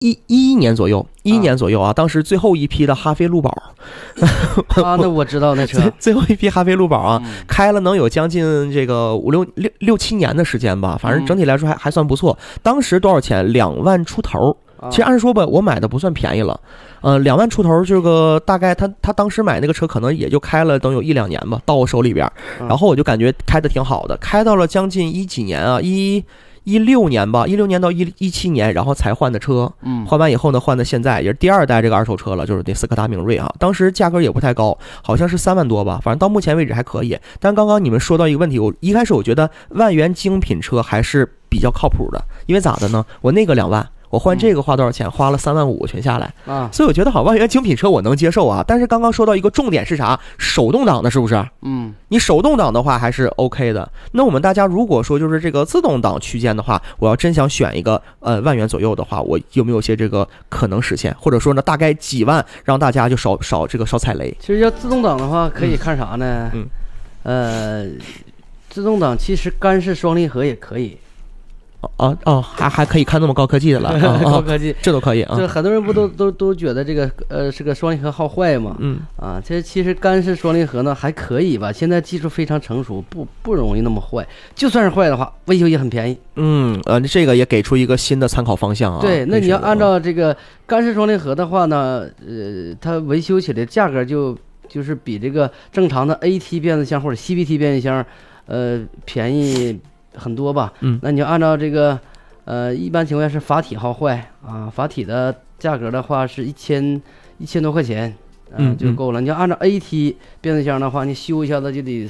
年左右，11年左右啊，当时最后一批的哈飞路宝啊，那我知道那车， 最后一批哈飞路宝啊，开了能有将近这个6、7年的时间吧，反正整体来说还算不错。当时多少钱？2万出头。其实按说吧，我买的不算便宜了，2万出头，这个大概他当时买那个车可能也就开了等有1、2年吧，到我手里边，然后我就感觉开的挺好的，开到了将近10几年啊，16年吧，16年到17年，然后才换的车，换完以后呢，换的现在也是第2代这个二手车了，就是那斯柯达明锐啊，当时价格也不太高，好像是3万多吧，反正到目前为止还可以。但刚刚你们说到一个问题，我一开始我觉得万元精品车还是比较靠谱的，因为咋的呢？我那个2万。我换这个花多少钱？花了3万5全下来啊，所以我觉得好，万元精品车我能接受啊。但是刚刚说到一个重点是啥？手动挡的是不是？你手动挡的话还是 OK 的。那我们大家如果说就是这个自动挡区间的话，我要真想选一个万元左右的话，我有没有些这个可能实现？或者说呢，大概几万让大家就少踩雷？ 其实要自动挡的话，可以看啥呢？自动挡其实干式双离合也可以。 还可以看那么高科技的了， 高科技这都可以啊。 这很多人不都觉得这个是个双离合好坏嘛？这其实干式双离合呢还可以吧，现在技术非常成熟，不容易那么坏。就算是坏的话，维修也很便宜。 这个也给出一个新的参考方向啊。 对，那你要按照这个干式双离合的话呢，它维修起来价格就是比这个正常的 AT 变速箱或者 CVT 变速箱便宜很多吧。那你要按照这个一般情况下是阀体好坏啊，阀体的价格的话是1000多块钱就够了。你要按照 AT 变速箱的话，你修一下子就得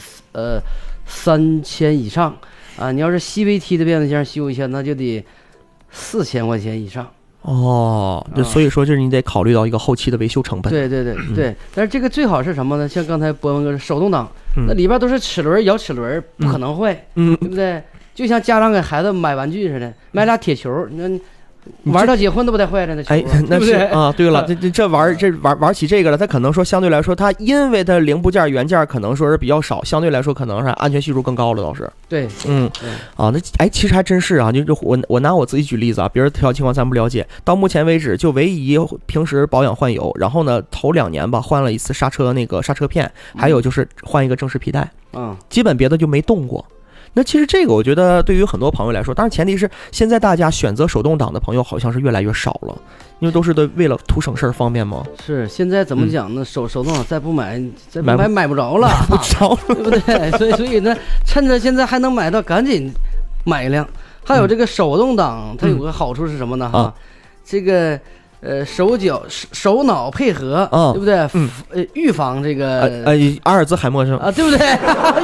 3000以上啊。你要是 CVT 的变速箱修一下，那就得4000块钱以上。 所以说就是你得考虑到一个后期的维修成本。 对，但是这个最好是什么呢？像刚才博文哥手动挡，那里边都是齿轮摇齿轮，不可能坏，对不对？就像家长给孩子买玩具似的，买俩铁球，玩到结婚都不带坏的那球， 那是啊。对了， 这玩起这个了，它可能说相对来说，它因为它零部件原件可能说是比较少，相对来说可能是安全系数更高了，倒是。 对， 其实还真是啊，就我拿我自己举例子啊，别人条情况咱不了解，到目前为止就唯一平时保养换油，然后呢头2年吧换了一次刹车片，还有就是换一个正时皮带，基本别的就没动过。那其实这个我觉得对于很多朋友来说，当然前提是现在大家选择手动挡的朋友好像是越来越少了，因为都是为了图省事儿方便嘛。 是现在怎么讲呢？手动挡再不买买不着了， 不着， 对不对？所以呢，趁着现在还能买到，赶紧买一辆。还有这个手动挡，它有个好处是什么呢？这个手脑配合，对不对？预防这个阿尔兹海默症啊，对不对？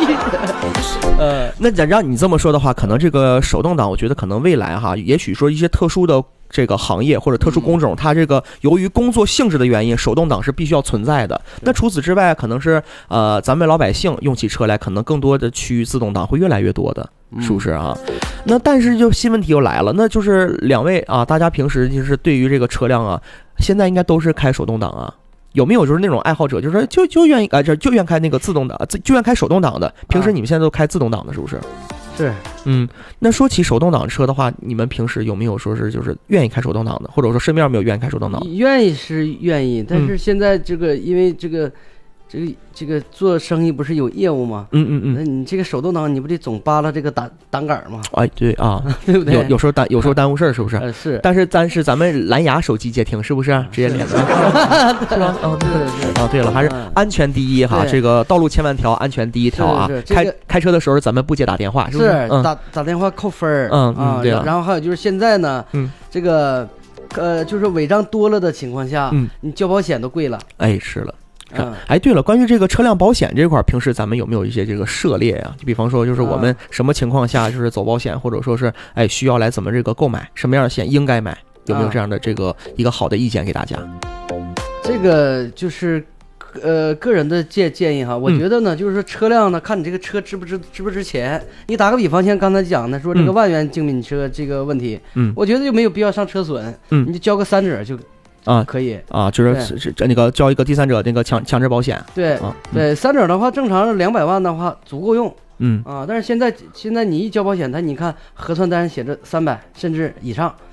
那让你这么说的话，可能这个手动挡，我觉得可能未来也许说一些特殊的这个行业或者特殊工种，它这个由于工作性质的原因，手动挡是必须要存在的。那除此之外，可能是咱们老百姓用起车来，可能更多的趋于自动挡会越来越多的，是不是啊？那但是就新问题又来了，那就是2位啊，大家平时就是对于这个车辆啊，现在应该都是开手动挡啊。有没有就是那种爱好者，就是就愿意就愿开那个自动挡，就愿开手动挡的？平时你们现在都开自动挡的，是不是？ 是。 那说起手动挡车的话，你们平时有没有说是就是愿意开手动挡的，或者说身边有没有愿意开手动挡的？ 愿意是愿意，但是现在这个因为这个做生意不是有业务吗？那你这个手动挡你不得总扒拉这个挡杆吗？ 对啊， 对不对？ 有时候耽误事儿，是不是？ 是。 但是咱们蓝牙手机接听，是不是直接连的？是吧？对了，还是安全第一哈。这个道路千万条，安全第一条啊。开车的时候咱们不接打电话，是不是？ 打电话扣分儿。 对了。 然后还有就是现在呢，这个就是违章多了的情况下，你交保险都贵了。 是了。对了，关于这个车辆保险这块，平时咱们有没有一些这个涉猎啊？就比方说，就是我们什么情况下就是走保险，或者说是需要来怎么这个购买什么样的险应该买，有没有这样的这个一个好的意见给大家？ 这个就是个人的建议哈，我觉得呢，就是说车辆呢，看你这个车值不值钱。你打个比方，像刚才讲的说这个万元精品车这个问题，我觉得就没有必要上车损，你就交个3者就。可以就是那个交一个第三者那个强制保险。 对，3者的话，正常200万的话足够用。但是现在你一交保险，你看核算单写着300甚至以上。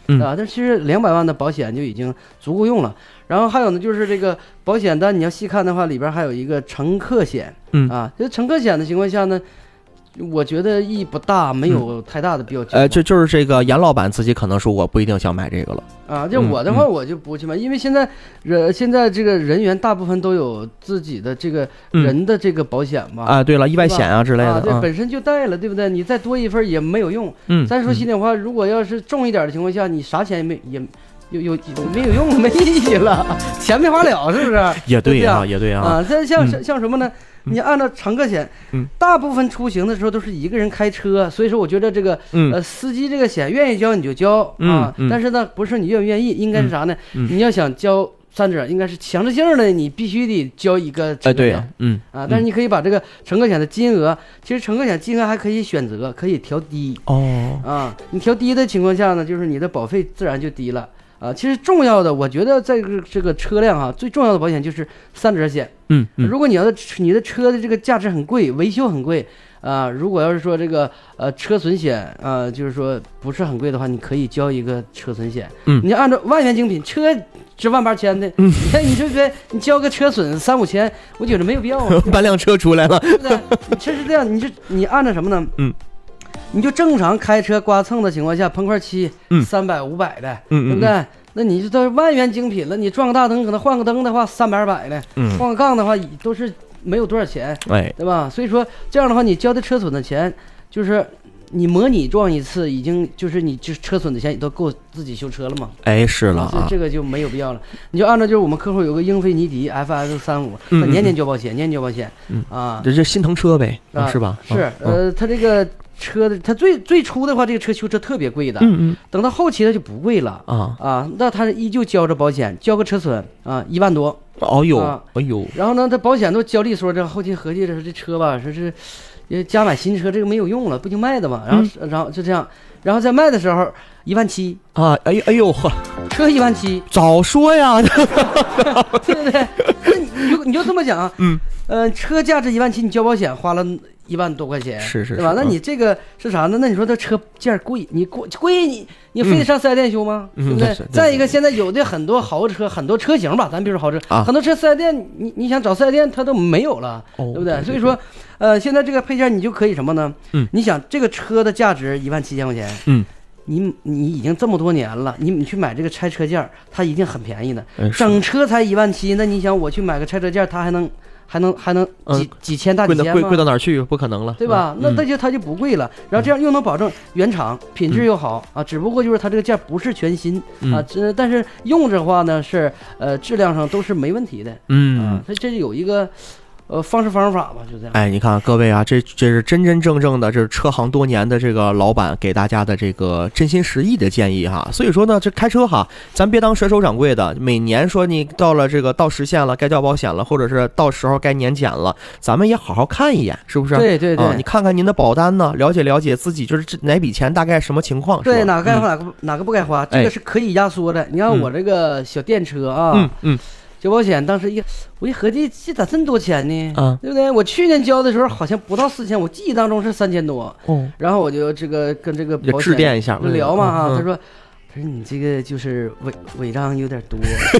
啊，但其实200万的保险就已经足够用了。然后还有呢，就是这个保险单你要细看的话，里边还有一个乘客险，啊，这乘客险的情况下呢，我觉得意义不大，没有太大的必要。 就是这个严老板自己可能说我不一定想买这个了啊。就我的话，我就不去买，因为现在这个人员大部分都有自己的这个人的这个保险嘛。 啊，对了，意外险啊之类的， 对，本身就带了，对不对？你再多一份也没有用。咱说心里话，如果要是重一点的情况下，你啥钱也没有用，没意义了，钱没花了，是不是？ 也对啊，也对啊。 啊，这像什么呢？你按照乘客险，大部分出行的时候都是一个人开车，所以说我觉得这个司机这个险愿意交你就交啊，但是呢，不是你愿不愿意，应该是啥呢？你要想交3者，应该是强制性的，你必须得交一个乘客险。但是你可以把这个乘客险的金额，其实乘客险金额还可以选择，可以调低。你调低的情况下呢，就是你的保费自然就低了。其实重要的，我觉得在这个车辆最重要的保险就是3者险。如果你的车的这个价值很贵，维修很贵如果要是说这个车损险就是说不是很贵的话，你可以交一个车损险。你按照万元精品，车值万八千的，你看你对不对？你交个车损3、5千，我觉得没有必要。 搬辆车出来了， 对不对？你这是这样，你按照什么呢？你就正常开车刮蹭的情况下，喷块漆300、500的，对不对？那你就到万元精品了，你撞个大灯，可能换个灯的话300、200的，换个杠的话都是没有多少钱，对吧？所以说这样的话，你交的车损的钱，就是你模拟撞一次，已经就是你这车损的钱也都够自己修车了嘛？ 是了啊， 这个就没有必要了。你就按照就是我们客户有个英菲尼迪 FS35，他年年交保险，年年交保险这心疼车呗，是吧？ 是他这个车的，它最初的话，这个车修车特别贵的，等到后期它就不贵了那他依旧交着保险，交个车损1万多，然后呢，他保险都交利索，这后期合计这车吧，说是加买新车这个没有用了，不就卖的嘛，然后就这样，然后在卖的时候17000 哎呦呵， 车17000， 早说呀， 对不对？你就这么讲，车价值17000，你交保险花了1万多块钱， 是对吧？那你这个是啥呢？那你说这车件贵，你贵你非得上4S店修吗？对不对？再一个，现在有的很多豪车，很多车型吧，咱别说豪车，很多车4S店，你想找4S店它都没有了，对不对？所以说，现在这个配件你就可以什么呢？你想这个车的价值17000块钱，你已经这么多年了，你去买这个拆车件，它一定很便宜的，整车才17000，那你想我去买个拆车件，它还能几千大几千吗？ 贵到哪儿去？不可能了， 对吧？那它就不贵了，然后这样又能保证原厂品质又好只不过就是它这个件不是全新但是用着的话呢是质量上都是没问题的它这有一个方式方法吧，就这样。 你看各位啊，这是真真正正的，这是车行多年的这个老板给大家的这个真心实意的建议哈。所以说呢，这开车哈，咱别当甩手掌柜的。每年说你到了这个到时限了，该交保险了，或者是到时候该年检了，咱们也好好看一眼，是不是？ 对对对， 你看看您的保单呢，了解了解自己就是哪笔钱大概什么情况。 对，哪个该花哪个不该花，这个是可以压缩的。你看我这个小电车啊，交保险当时我一合计，这咋这么多钱呢？对不对？我去年交的时候好像不到4000，我记忆当中是3000多。然后我就这个跟这个保险致电一下聊嘛他说你这个就是违章有点多，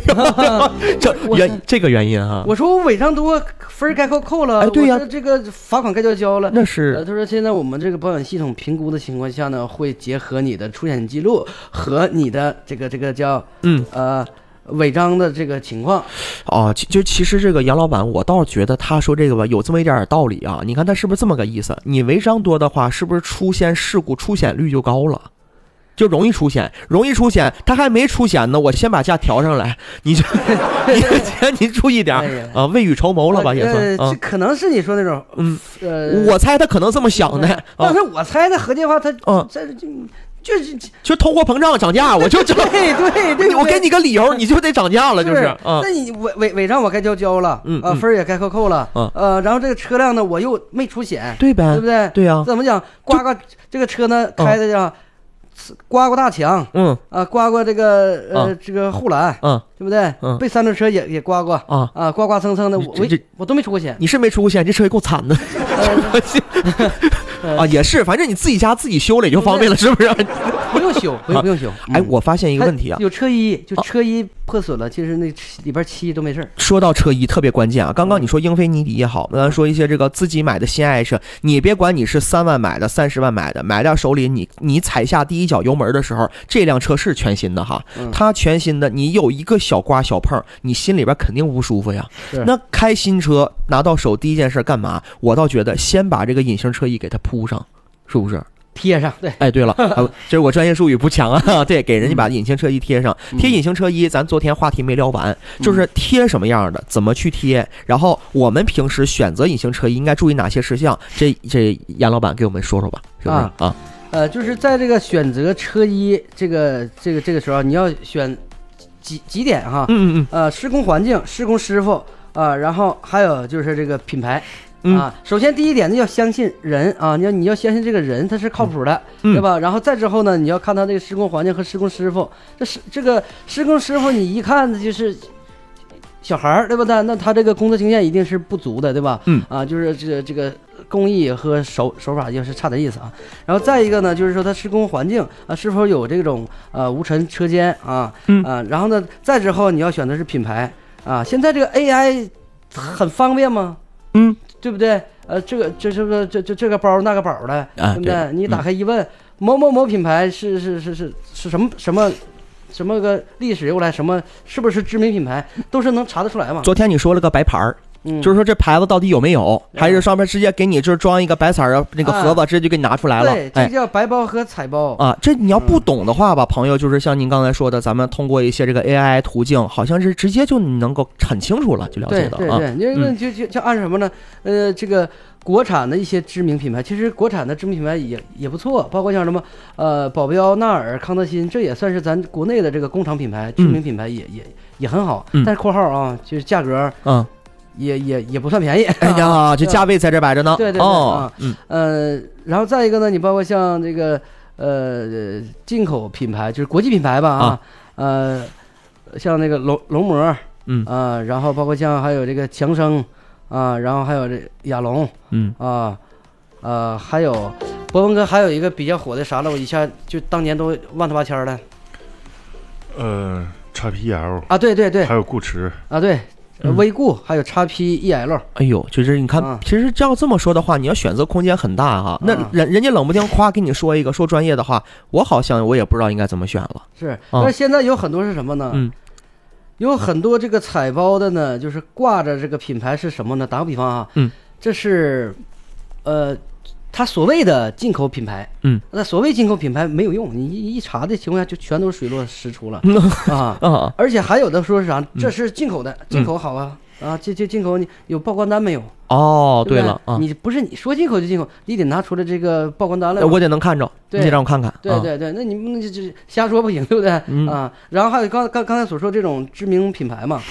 这个原因哈。 我说我违章多，分该扣了。 对呀， 这个罚款该交了。 那是。 他说现在我们这个保险系统评估的情况下呢，会结合你的出险记录和你的这个叫违章的这个情况就其实这个杨老板，我倒是觉得他说这个吧有这么一点道理啊。你看他是不是这么个意思？你违章多的话，是不是出现事故出险率就高了？就容易出险，他还没出险呢，我先把价调上来，你注意点未雨绸缪了吧，也算这可能是你说那种我猜他可能这么想的， 但是我猜的合计的话，他就通货膨胀涨价，我就对， 我给你个理由，你就得涨价了，就是那你违章我该交了，分也该扣了，然后这个车辆呢我又没出险， 对呗， 对不对？ 对呀， 怎么讲？刮这个车呢开的叫刮大墙，刮这个这个护栏，对不对？被三轮车也刮过刮蹭蹭的，我都没出过险。 你是没出过险，这车也够惨的。 啊，也是，反正你自己家自己修了也就方便了，是不是？ 不用修，不用修。 哎，我发现一个问题啊， 有车衣，就车衣破损了，其实那里边漆都没事。 说到车衣特别关键啊，刚刚你说英菲尼迪也好，说一些这个自己买的新爱车，你别管你是3万买的、30万买的，买到手里你踩下第一脚油门的时候，这辆车是全新的哈，它全新的，你有一个小刮小碰，你心里边肯定不舒服呀。那开新车拿到手第一件事干嘛？我倒觉得先把这个隐形车衣给它铺上，是不是？ 贴上，对， 哎，对了，这是我专业术语不强啊，对，给人家把隐形车衣贴上，贴隐形车衣，咱昨天话题没聊完，就是贴什么样的，怎么去贴，然后我们平时选择隐形车衣应该注意哪些事项，这杨老板给我们说说吧，是不是啊？ 就是在这个选择车衣这个时候，你要选几点哈，施工环境、施工师傅啊，然后还有就是这个品牌。首先第一点呢，要相信人啊，你要相信这个人他是靠谱的，对吧？然后再之后呢，你要看他这个施工环境和施工师傅。这个施工师傅，你一看就是小孩儿，对吧？那他这个工作经验一定是不足的，对吧？就是这个工艺和手法就是差点意思啊。然后再一个呢，就是说他施工环境啊是否有这种无尘车间然后呢，再之后你要选的是品牌啊。现在这个 AI 很方便吗？对不对？这个包那个包的，对不对？你打开一问，某品牌是什么个历史由来，什么是不是知名品牌，都是能查得出来嘛。 昨天你说了个白牌儿。就是说这牌子到底有没有，还是上面直接给你就是装一个白色的那个盒子，直接就给你拿出来了。 对，这叫白包和彩包啊。这你要不懂的话吧，朋友，就是像您刚才说的，咱们通过一些这个 AI 途径，好像是直接就能够很清楚了，就了解到啊。 对，因为就按什么呢？这个国产的一些知名品牌，其实国产的知名品牌也不错，包括像什么保镖、纳尔、康德新，这也算是咱国内的这个工厂品牌、知名品牌，也很好。但是括号啊，就是价格也不算便宜。 哎呀，这价位在这摆着呢。 对然后再一个呢，你包括像这个进口品牌，就是国际品牌吧像那个龙膜，然后包括像还有这个强生然后还有这亚龙，还有博文哥，还有一个比较火的啥了，我一下就当年都万头八千的。 XPL 啊，对， 还有顾驰啊，对。微固还有 XPEL， 哎呦，就是你看，其实这样这么说的话，你要选择空间很大哈。那人家冷不丁夸给你说一个说专业的话，我好像我也不知道应该怎么选了。 是，但是现在有很多是什么呢？有很多这个彩包的呢，就是挂着这个品牌是什么呢？打个比方啊，这是它所谓的进口品牌，那所谓进口品牌没有用，你一查的情况下就全都是水落石出了而且还有的说是啥，这是进口的，进口好这进口你有报关单没有？ 对了你不是你说进口就进口，你得拿出来这个报关单来， 我得能看着，你得让我看看。 对，那你不能就瞎说不行，对不对然后还有刚才所说这种知名品牌嘛，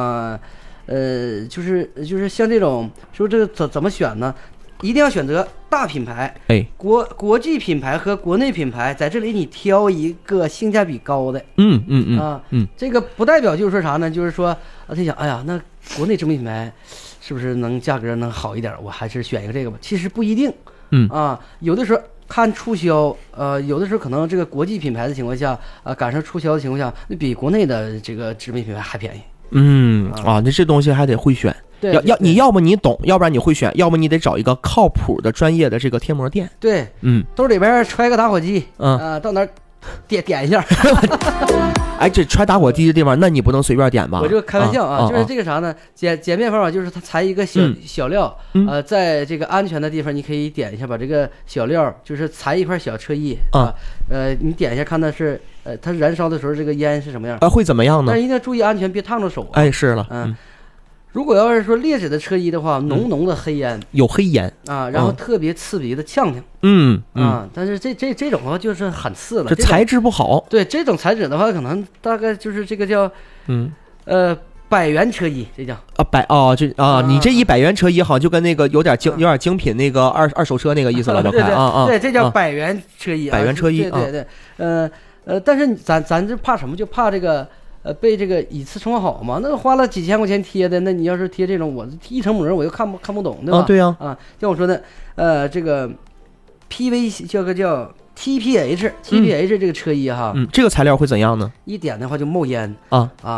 就是像这种说这个怎么选呢？一定要选择大品牌，国际品牌和国内品牌，在这里你挑一个性价比高的，这个不代表就是说啥呢？就是说他想，哎呀，那国内知名品牌是不是价格能好一点？我还是选一个这个吧。其实不一定，有的时候看促销，有的时候可能这个国际品牌的情况下，赶上促销的情况下，那比国内的这个知名品牌还便宜。 那这东西还得会选。你要么你懂，要不然你会选，要么你得找一个靠谱的专业的这个贴膜店。 对，兜里边揣个打火机，到哪儿点一下。 哎，这揣打火机的地方，那你不能随便点吧？ 我就开玩笑就是这个啥呢？简便方法就是它裁一个小料，在这个安全的地方你可以点一下，把这个小料就是裁一块小车衣你点一下看它是它燃烧的时候这个烟是什么样会怎么样呢？ 但是一定要注意安全，别烫着手。 哎，是了， 如果要是说劣质的车衣的话，浓的黑烟， 有黑烟然后特别刺鼻的呛挺，但是这种的话就是很刺了， 这材质不好。 对，这种材质的话，可能大概就是这个叫百元车衣，这叫你这100元车衣好像就跟那个有点精品那个二手车那个意思了，就对，这叫百元车衣， 百元车衣， 对，但是咱这怕什么？就怕这个。被这个以次充好嘛，那花了几千块钱贴的，那你要是贴这种，我一层膜我又看不懂，对吧？ 对呀， 像我说的，这个 PV 叫 TPH 这个车衣哈， 这个材料会怎样呢？ 一点的话就冒烟啊。